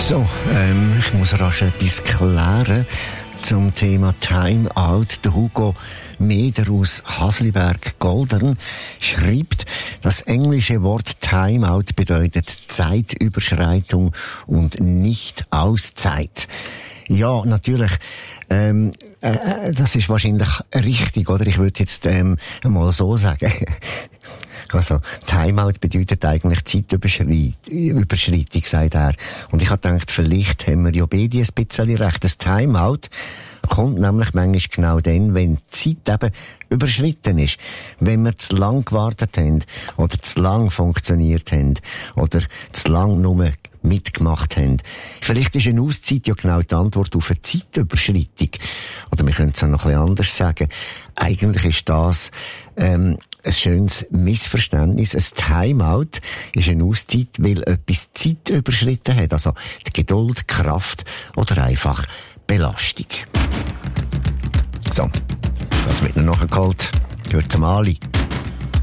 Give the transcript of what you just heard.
So, ich muss rasch etwas klären zum Thema Timeout. Der Hugo Meder aus Hasliberg-Goldern schreibt, das englische Wort Timeout bedeutet Zeitüberschreitung und nicht Auszeit. Ja, natürlich. Das ist wahrscheinlich richtig, oder? Ich würde jetzt mal so sagen. Also, Timeout bedeutet eigentlich Zeitüberschreitung, sagt er. Und ich habe gedacht, vielleicht haben wir ja beide ein bisschen recht. Das Timeout kommt nämlich manchmal genau dann, wenn die Zeit eben überschritten ist. Wenn wir zu lang gewartet haben, oder zu lang funktioniert haben, oder zu lang nur mitgemacht haben. Vielleicht ist eine Auszeit ja genau die Antwort auf eine Zeitüberschreitung. Oder wir können es auch noch ein bisschen anders sagen. Eigentlich ist das ein schönes Missverständnis. Ein Timeout ist eine Auszeit, weil etwas Zeit überschritten hat. Also die Geduld, Kraft oder einfach Belastung. So, das wird noch nachgeholt. Gehört zum Ali.